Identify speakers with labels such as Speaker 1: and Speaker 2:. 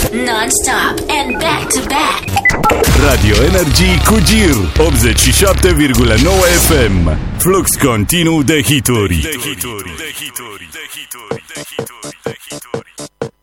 Speaker 1: Non-stop and back-to-back.
Speaker 2: Radio Energy cu Gir 87,9 FM. Flux continuu de hituri.